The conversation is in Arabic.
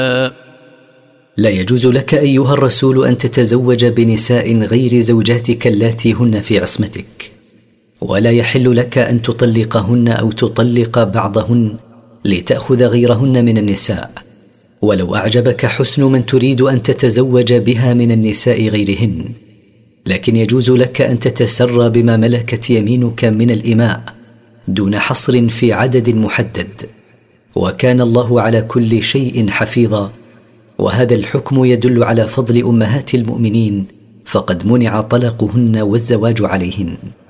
لا يجوز لك أيها الرسول أن تتزوج بنساء غير زوجاتك اللاتي هن في عصمتك، ولا يحل لك أن تطلقهن أو تطلق بعضهن لتأخذ غيرهن من النساء، ولو أعجبك حسن من تريد أن تتزوج بها من النساء غيرهن، لكن يجوز لك أن تتسرى بما ملكت يمينك من الإماء دون حصر في عدد محدد، وكان الله على كل شيء حفيظا. وهذا الحكم يدل على فضل أمهات المؤمنين، فقد منع طلاقهن والزواج عليهن.